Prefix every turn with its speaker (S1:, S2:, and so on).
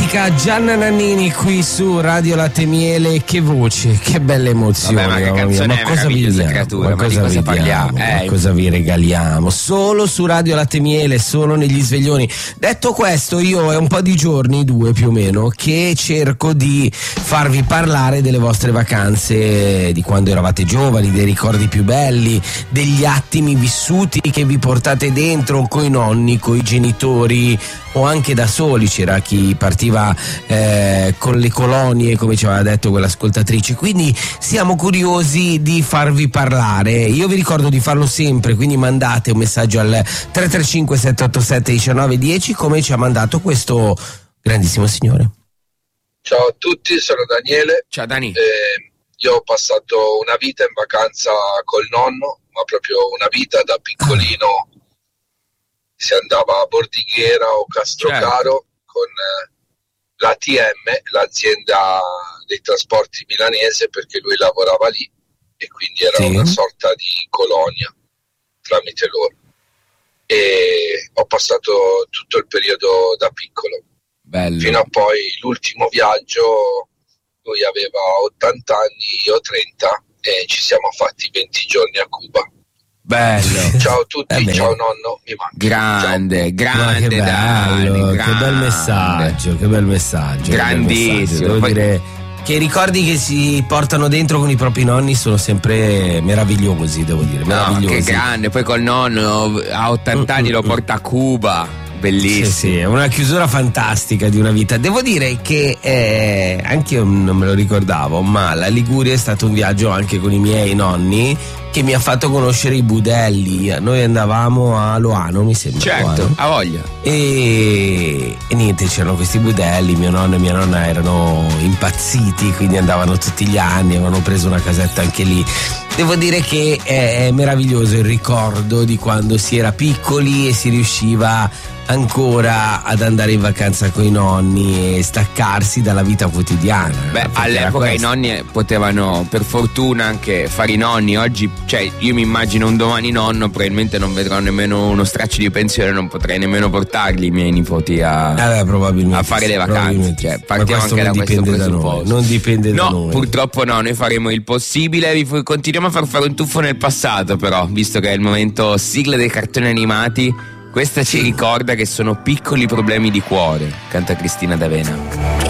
S1: mitica Gianna Nannini qui su Radio Latte Miele. Che voce, che belle emozioni.
S2: Vabbè, ma che canzone
S1: ma cosa vi diamo?
S2: Creatura, ma di cosa parliamo?
S1: Ma cosa vi regaliamo? Solo su Radio Latte Miele, solo negli sveglioni. Detto questo, io è un po' di giorni, 2 più o meno, che cerco di farvi parlare delle vostre vacanze, di quando eravate giovani, dei ricordi più belli, degli attimi vissuti che vi portate dentro coi nonni, coi genitori o anche da soli. C'era chi partiva con le colonie, come ci aveva detto quell'ascoltatrice, quindi siamo curiosi di farvi parlare. Io vi ricordo di farlo sempre, quindi mandate un messaggio al 335 787 1910 come ci ha mandato questo grandissimo signore.
S3: Ciao a tutti, sono Daniele.
S2: Ciao Dani.
S3: Io ho passato una vita in vacanza col nonno, ma proprio una vita da piccolino. Si andava a Bordighera o Castrocaro, certo, con l'ATM, l'azienda dei trasporti milanese, perché lui lavorava lì e quindi era una sorta di colonia tramite loro. E ho passato tutto il periodo da piccolo.
S2: Bello.
S3: Fino a poi l'ultimo viaggio, lui aveva 80 anni, io 30, e ci siamo fatti 20 giorni a Cuba.
S2: Bello.
S3: Ciao a tutti, ciao nonno, mi manca.
S2: Grande, grande,
S1: che bello,
S2: Dani,
S1: che bel messaggio, che bel messaggio.
S2: Grandissimo.
S1: Devo dire che i ricordi che si portano dentro con i propri nonni sono sempre meravigliosi, devo dire, meravigliosi.
S2: No, che grande, poi col nonno a 80 anni lo porta a Cuba. Bellissimo.
S1: Sì, è una chiusura fantastica di una vita. Devo dire che anche io non me lo ricordavo, ma la Liguria è stato un viaggio anche con i miei nonni che mi ha fatto conoscere i budelli. Noi andavamo a Loano, mi sembra.
S2: Certo, a voglia.
S1: E niente, c'erano questi budelli, mio nonno e mia nonna erano impazziti, quindi andavano tutti gli anni, avevano preso una casetta anche lì. Devo dire che è meraviglioso il ricordo di quando si era piccoli e si riusciva ancora ad andare in vacanza con i nonni e staccarsi dalla vita quotidiana.
S2: Beh, all'epoca i nonni potevano per fortuna anche fare i nonni. Oggi, cioè, io mi immagino un domani nonno, probabilmente non vedrò nemmeno uno straccio di pensione, non potrei nemmeno portarli i miei nipoti a fare le vacanze. Cioè, partiamo anche da questo presupposto.
S1: Non dipende da noi.
S2: No, purtroppo no, noi faremo il possibile. Continuiamo a far fare un tuffo nel passato, però, visto che è il momento sigla dei cartoni animati. Questa ci ricorda che sono piccoli problemi di cuore, canta Cristina D'Avena.